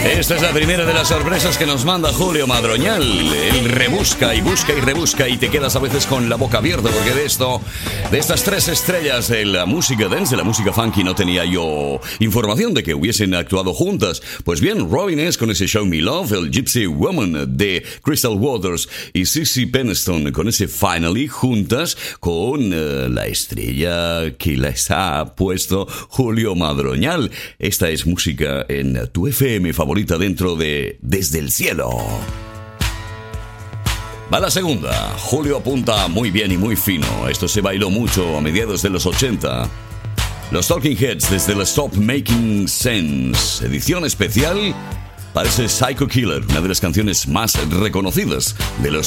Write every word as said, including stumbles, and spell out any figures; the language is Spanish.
Esta es la primera de las sorpresas que nos manda Julio Madroñal. Él rebusca y busca y rebusca y te quedas a veces con la boca abierta, porque de esto, de estas tres estrellas de la música dance, de la música funky, no tenía yo información de que hubiesen actuado juntas. Pues bien, Robin S. con ese Show Me Love, el Gypsy Woman de Crystal Waters y Sissy Peniston con ese Finally, juntas con uh, la estrella que les ha puesto Julio Madroñal. Esta es música en tu F M favorita dentro de Desde el Cielo. Va la segunda. Julio apunta muy bien y muy fino. Esto se bailó mucho a mediados de los ochenta. Los Talking Heads desde el Stop Making Sense, edición especial para ese Psycho Killer, una de las canciones más reconocidas de los